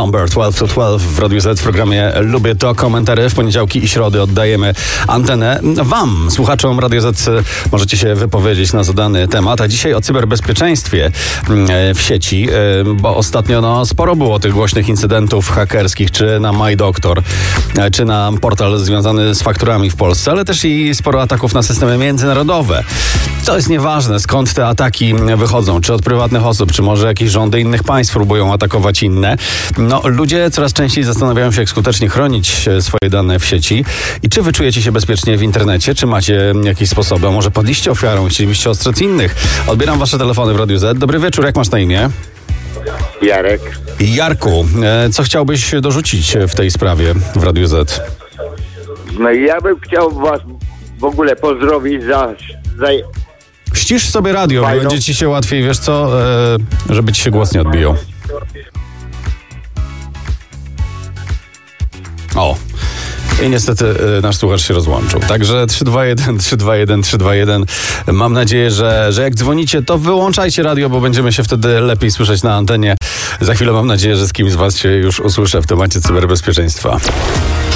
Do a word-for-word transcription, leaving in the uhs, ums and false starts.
Slumber dwanaście to dwanaście w Radiu Z w programie Lubię to. Komentary w poniedziałki i środy oddajemy antenę wam, słuchaczom Radio Z. Możecie się wypowiedzieć na zadany temat, a dzisiaj o cyberbezpieczeństwie w sieci, bo ostatnio no, sporo było tych głośnych incydentów hakerskich, czy na MyDoctor, czy na portal związany z fakturami w Polsce, ale też i sporo ataków na systemy międzynarodowe. To jest nieważne, skąd te ataki wychodzą, czy od prywatnych osób, czy może jakieś rządy innych państw próbują atakować inne. No, ludzie coraz częściej zastanawiają się, jak skutecznie chronić swoje dane w sieci i czy wy czujecie się bezpiecznie w internecie, czy macie jakieś sposoby, a może padliście ofiarą i chcielibyście ostrzec innych. Odbieram wasze telefony w Radiu Z. Dobry wieczór, jak masz na imię? Jarek. Jarku, co chciałbyś dorzucić w tej sprawie w Radiu Z? No i ja bym chciał was w ogóle pozdrowić za... za... Ścisz sobie radio, Fajną. będzie ci się łatwiej, wiesz co, e, żeby ci się głos nie odbijał. O. I niestety y, nasz słuchacz się rozłączył. Także trzy dwa jeden, trzy dwa jeden, trzy dwa jeden. Mam nadzieję, że, że jak dzwonicie, to wyłączajcie radio, bo będziemy się wtedy lepiej słyszeć na antenie. Za chwilę mam nadzieję, że z kimś z was się już usłyszę w temacie cyberbezpieczeństwa.